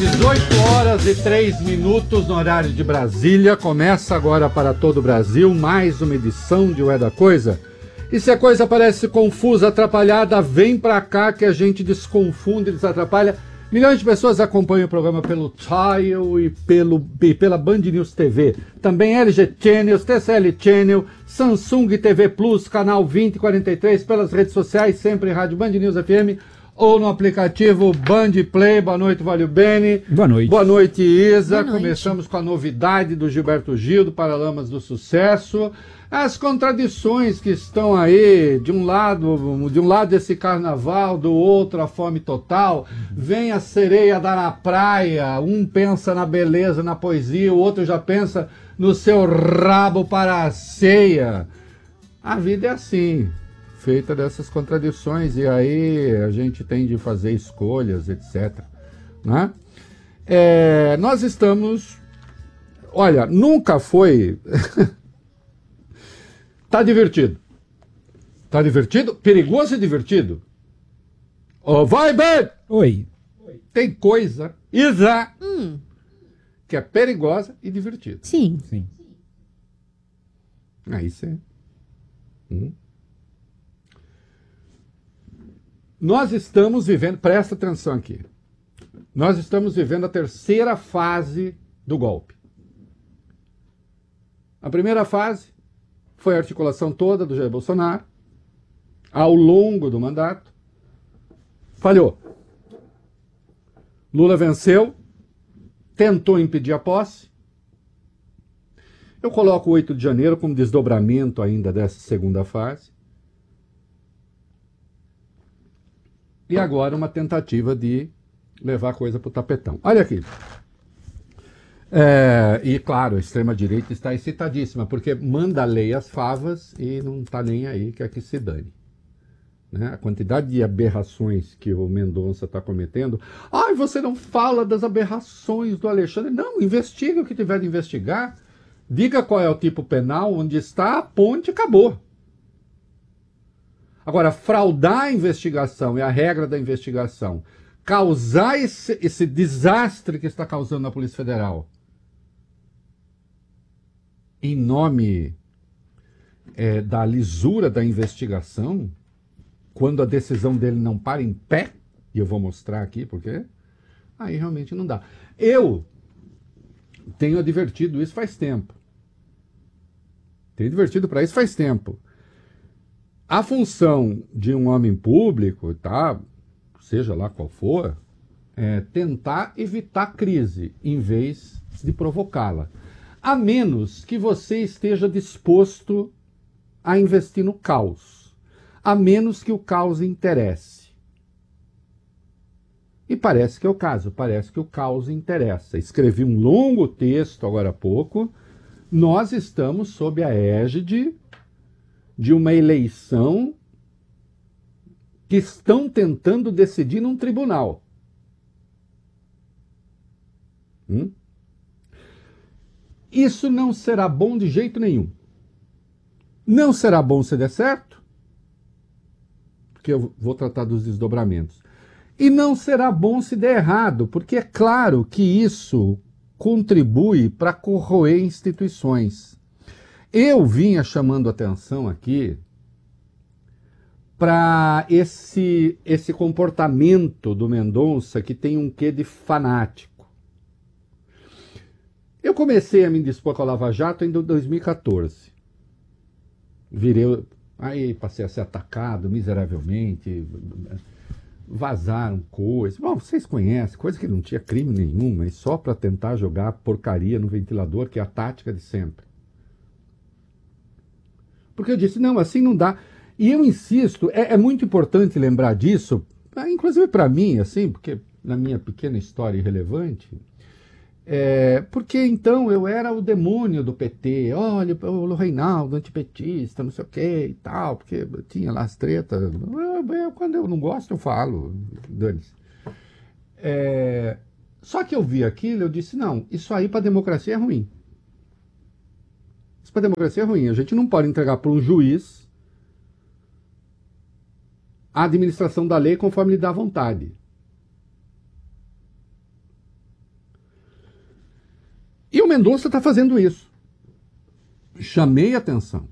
18h03 no horário de Brasília. Começa agora para todo o Brasil mais uma edição de Ué da Coisa. E se a coisa parece confusa, atrapalhada, vem pra cá que a gente desconfunde, desatrapalha. Milhões de pessoas acompanham o programa pelo Tile e pela Band News TV. Também LG Channels, TCL Channel, Samsung TV Plus, canal 2043, pelas redes sociais, sempre Rádio Band News FM ou no aplicativo Band Play. Boa noite, Valeu Bene. Boa noite. Boa noite, Isa. Boa noite. Começamos com a novidade do Gilberto Gil, do Paralamas do Sucesso. As contradições que estão aí, de um lado esse carnaval, do outro a fome total. Vem a sereia dar na praia, um pensa na beleza, na poesia, o outro já pensa no seu rabo para a ceia. A vida é assim, feita dessas contradições, e aí a gente tem de fazer escolhas, etc. Né? Nós estamos... Olha, nunca foi... Tá divertido. Tá divertido? Perigoso e divertido? Oh, vai, Ben! Oi. Tem coisa, Isa, que é perigosa e divertida. Sim. Sim. Aí você... Nós estamos vivendo... Presta atenção aqui. Nós estamos vivendo a terceira fase do golpe. A primeira fase foi a articulação toda do Jair Bolsonaro ao longo do mandato. Falhou. Lula venceu, tentou impedir a posse. Eu coloco o 8 de janeiro como desdobramento ainda dessa segunda fase. E agora uma tentativa de levar a coisa para o tapetão. Olha aqui. E claro, a extrema-direita está excitadíssima, porque manda a lei às favas e não está nem aí, quer que se dane. Né? A quantidade de aberrações que o Mendonça está cometendo. Ai, você não fala das aberrações do Alexandre. Não, investiga o que tiver de investigar. Diga qual é o tipo penal, onde está a ponte, acabou. Agora, fraudar a investigação é a regra da investigação. Causar esse desastre que está causando na Polícia Federal em nome da lisura da investigação, quando a decisão dele não para em pé, e eu vou mostrar aqui porque aí realmente não dá. Eu tenho advertido isso faz tempo. Tenho advertido para isso faz tempo. A função de um homem público, tá, seja lá qual for, é tentar evitar crise em vez de provocá-la. A menos que você esteja disposto a investir no caos. A menos que o caos interesse. E parece que é o caso, parece que o caos interessa. Escrevi um longo texto agora há pouco. Nós estamos sob a égide de uma eleição que estão tentando decidir num tribunal. Isso não será bom de jeito nenhum. Não será bom se der certo, porque eu vou tratar dos desdobramentos. E não será bom se der errado, porque é claro que isso contribui para corroer instituições. Eu vinha chamando atenção aqui para esse comportamento do Mendonça que tem um quê de fanático. Eu comecei a me indispor com a Lava Jato em 2014. Aí passei a ser atacado miseravelmente, vazaram coisas. Bom, vocês conhecem, coisa que não tinha crime nenhum, mas só para tentar jogar porcaria no ventilador, que é a tática de sempre. Porque eu disse, não, assim não dá. E eu insisto, é muito importante lembrar disso, inclusive para mim, assim, porque na minha pequena história irrelevante, porque então eu era o demônio do PT, olha, o Reinaldo, antipetista, não sei o que e tal, porque tinha lá as tretas. Quando eu não gosto, eu falo, dane-se. Só que eu vi aquilo e eu disse, não, isso aí para a democracia é ruim. Isso para a democracia é ruim. A gente não pode entregar para um juiz a administração da lei conforme lhe dá vontade. Mendonça está fazendo isso. Chamei a atenção.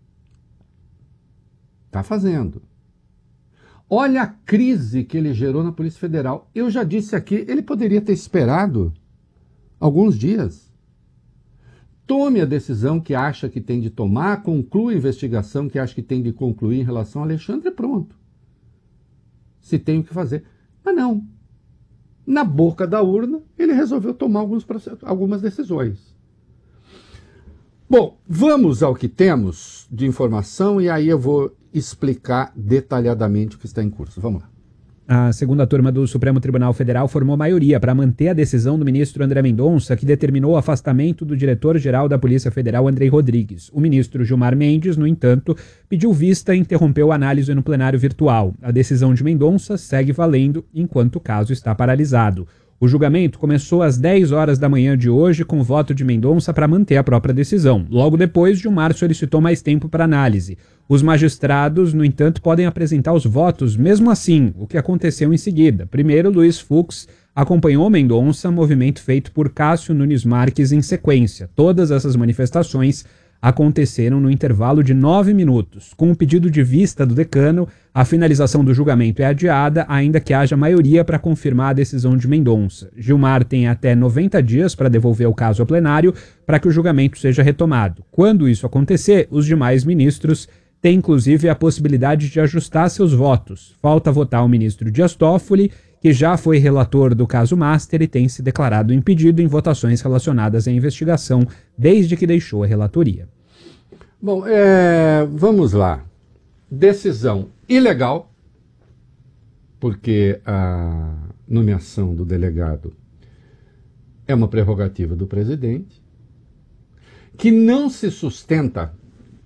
Está fazendo. Olha a crise que ele gerou na Polícia Federal. Eu já disse aqui, ele poderia ter esperado alguns dias. Tome a decisão que acha que tem de tomar, conclua a investigação que acha que tem de concluir em relação a Alexandre e pronto. Se tem o que fazer. Mas não. Na boca da urna, ele resolveu tomar algumas decisões. Bom, vamos ao que temos de informação e aí eu vou explicar detalhadamente o que está em curso. Vamos lá. A segunda turma do Supremo Tribunal Federal formou maioria para manter a decisão do ministro André Mendonça, que determinou o afastamento do diretor-geral da Polícia Federal, Andrei Rodrigues. O ministro Gilmar Mendes, no entanto, pediu vista e interrompeu a análise no plenário virtual. A decisão de Mendonça segue valendo enquanto o caso está paralisado. O julgamento começou às 10 horas da manhã de hoje com o voto de Mendonça para manter a própria decisão. Logo depois, Gilmar solicitou mais tempo para análise. Os magistrados, no entanto, podem apresentar os votos mesmo assim, o que aconteceu em seguida. Primeiro, Luiz Fux acompanhou Mendonça, movimento feito por Cássio Nunes Marques em sequência. Todas essas manifestações aconteceram no intervalo de 9 minutos. Com o pedido de vista do decano, a finalização do julgamento é adiada, ainda que haja maioria para confirmar a decisão de Mendonça. Gilmar tem até 90 dias para devolver o caso ao plenário para que o julgamento seja retomado. Quando isso acontecer, os demais ministros têm inclusive a possibilidade de ajustar seus votos. Falta votar o ministro Dias Toffoli, que já foi relator do caso Master e tem se declarado impedido em votações relacionadas à investigação desde que deixou a relatoria. Bom, vamos lá. Decisão ilegal, porque a nomeação do delegado é uma prerrogativa do presidente, que não se sustenta.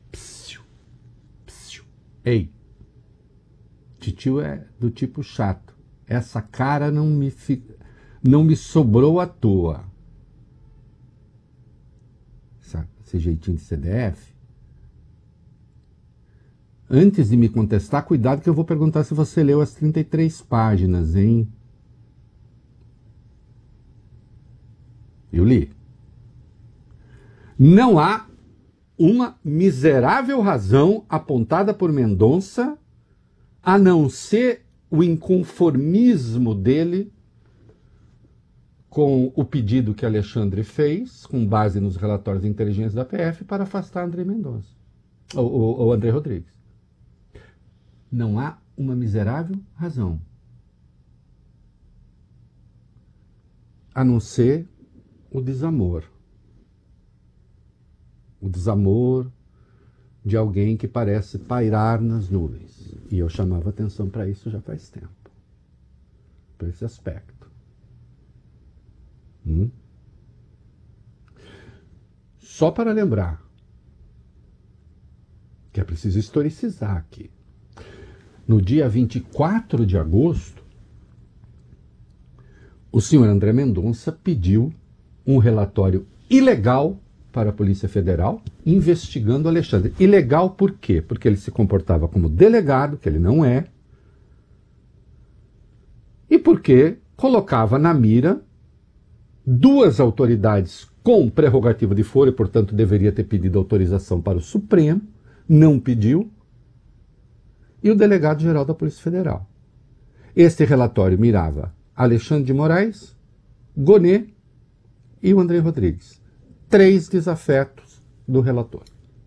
Ei, titio é do tipo chato. Essa cara não me sobrou à toa. Esse jeitinho de CDF. Antes de me contestar, cuidado que eu vou perguntar se você leu as 33 páginas, hein? Eu li. Não há uma miserável razão apontada por Mendonça, a não ser o inconformismo dele com o pedido que Alexandre fez, com base nos relatórios de inteligência da PF, para afastar André Mendonça, ou André Rodrigues. Não há uma miserável razão, a não ser o desamor. O desamor de alguém que parece pairar nas nuvens. E eu chamava atenção para isso já faz tempo. Para esse aspecto. Só para lembrar que é preciso historicizar aqui. No dia 24 de agosto, o senhor André Mendonça pediu um relatório ilegal para a Polícia Federal, investigando Alexandre. Ilegal por quê? Porque ele se comportava como delegado, que ele não é, e porque colocava na mira duas autoridades com prerrogativa de foro, e portanto deveria ter pedido autorização para o Supremo, não pediu, e o delegado-geral da Polícia Federal. Este relatório mirava Alexandre de Moraes, Gonê e o André Rodrigues. 3 desafetos do relator.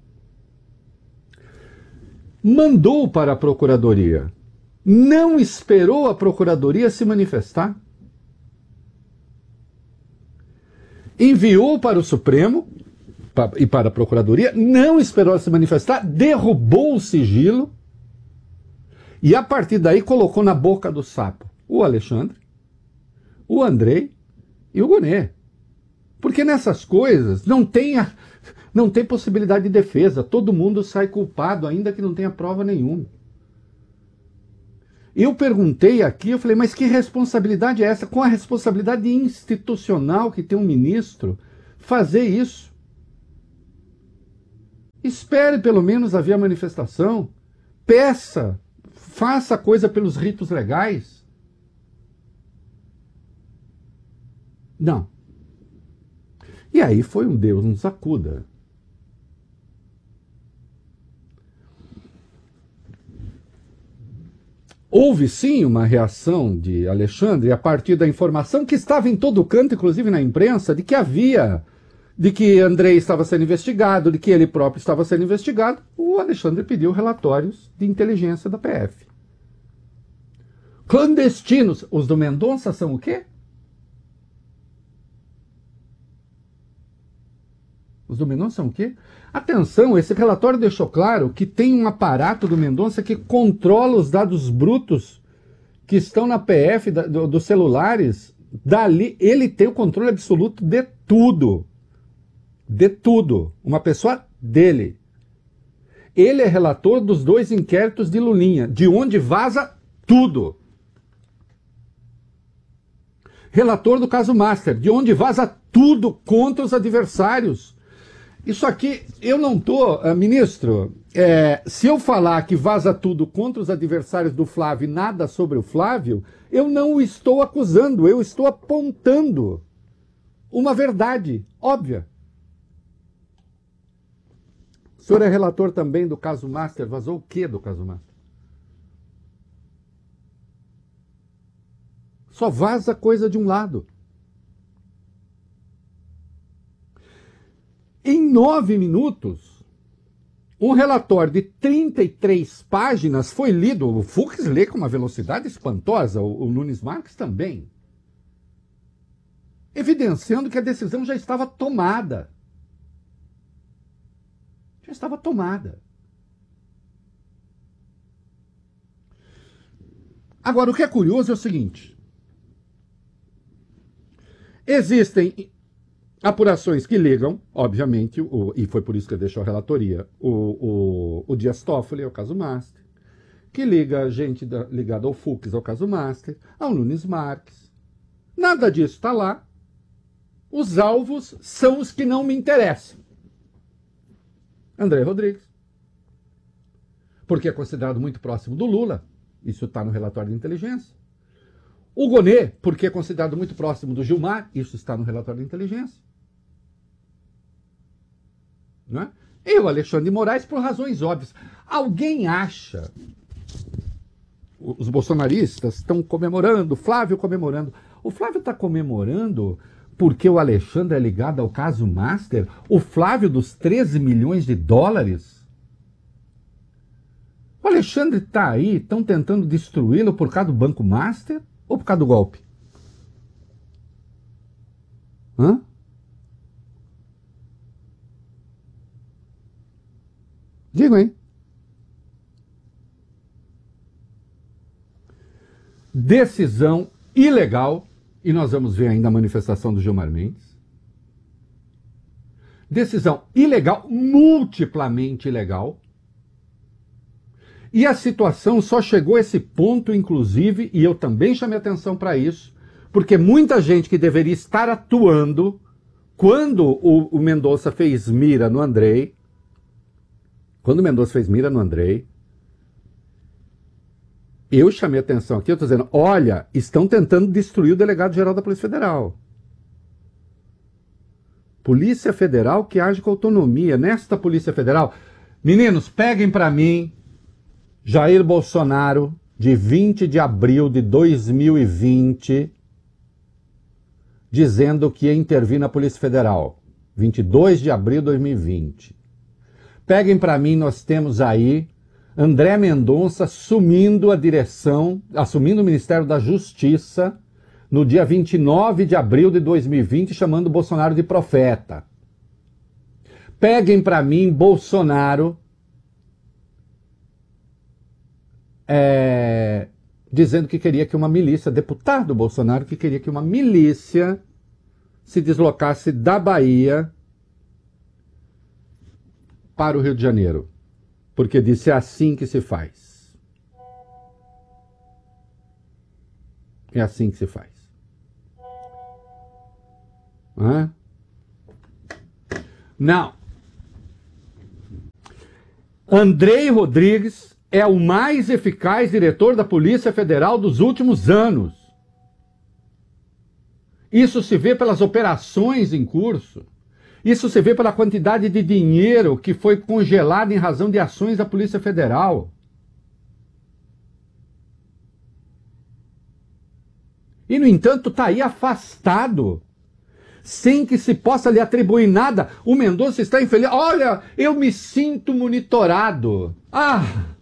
Mandou para a Procuradoria. Não esperou a Procuradoria se manifestar. Enviou para o Supremo e para a Procuradoria, não esperou se manifestar, derrubou o sigilo e a partir daí colocou na boca do sapo o Alexandre, o Andrei e o Gonê. Porque nessas coisas não tem possibilidade de defesa. Todo mundo sai culpado, ainda que não tenha prova nenhuma. Eu perguntei aqui, eu falei, mas que responsabilidade é essa? Com a responsabilidade institucional que tem um ministro, fazer isso? Espere pelo menos haver a manifestação. Peça, faça a coisa pelos ritos legais. Não. E E aí foi um Deus nos acuda. Houve sim uma reação de Alexandre a partir da informação que estava em todo canto, inclusive na imprensa, de que Andrei estava sendo investigado, de que ele próprio estava sendo investigado. O Alexandre pediu relatórios de inteligência da PF. Clandestinos. Os do Mendonça são o quê? Os do Mendonça são o quê? Atenção, esse relatório deixou claro que tem um aparato do Mendonça que controla os dados brutos que estão na PF dos celulares. Dali, ele tem o controle absoluto de tudo. De tudo. Uma pessoa dele. Ele é relator dos 2 inquéritos de Lulinha, de onde vaza tudo. Relator do caso Master, de onde vaza tudo contra os adversários. Isso aqui, eu não estou, ministro, se eu falar que vaza tudo contra os adversários do Flávio e nada sobre o Flávio, eu não o estou acusando, eu estou apontando uma verdade óbvia. O senhor é relator também do caso Master, vazou o que do caso Master? Só vaza coisa de um lado. Em 9 minutos, um relatório de 33 páginas foi lido. O Fux lê com uma velocidade espantosa, o Nunes Marques também. Evidenciando que a decisão já estava tomada. Já estava tomada. Agora, o que é curioso é o seguinte. Existem apurações que ligam, obviamente, e foi por isso que eu deixo a relatoria, o Dias Toffoli ao caso Master, que liga gente ligada ao Fux ao caso Master, ao Nunes Marques. Nada disso está lá. Os alvos são os que não me interessam. André Rodrigues, porque é considerado muito próximo do Lula, isso está no relatório de inteligência. O Gonê, porque é considerado muito próximo do Gilmar, isso está no relatório de inteligência. Não é? E o Alexandre de Moraes, por razões óbvias. Alguém acha, os bolsonaristas estão comemorando, o Flávio comemorando. O Flávio está comemorando porque o Alexandre é ligado ao caso Master? O Flávio dos 13 milhões de dólares? O Alexandre está aí, estão tentando destruí-lo por causa do Banco Master ou por causa do golpe? Hã? Digo, hein? Decisão ilegal, e nós vamos ver ainda a manifestação do Gilmar Mendes. Decisão ilegal, multiplamente ilegal. E a situação só chegou a esse ponto, inclusive, e eu também chamei atenção para isso, porque muita gente que deveria estar atuando quando o Mendonça fez mira no Andrei, eu chamei atenção aqui, eu estou dizendo, olha, estão tentando destruir o delegado-geral da Polícia Federal. Polícia Federal que age com autonomia. Nesta Polícia Federal, meninos, peguem para mim Jair Bolsonaro, de 20 de abril de 2020, dizendo que ia intervir na Polícia Federal. 22 de abril de 2020. Peguem para mim, nós temos aí André Mendonça assumindo a direção, assumindo o Ministério da Justiça no dia 29 de abril de 2020, chamando o Bolsonaro de profeta. Peguem para mim Bolsonaro dizendo que queria que uma milícia, deputado Bolsonaro, que queria que uma milícia se deslocasse da Bahia para o Rio de Janeiro. Porque disse, é assim que se faz. É assim que se faz. Hã? Não. Andrei Rodrigues é o mais eficaz diretor da Polícia Federal dos últimos anos. Isso se vê pelas operações em curso. Isso se vê pela quantidade de dinheiro que foi congelado em razão de ações da Polícia Federal. E, no entanto, está aí afastado, sem que se possa lhe atribuir nada. O Mendonça está infeliz. Olha, eu me sinto monitorado. Ah!